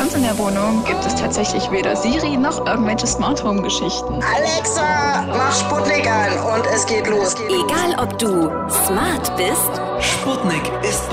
uns in der Wohnung gibt es tatsächlich weder Siri noch irgendwelche Smart Home Geschichten. Alexa, mach Sputnik an und es geht los. Egal ob du smart bist Sputnik ist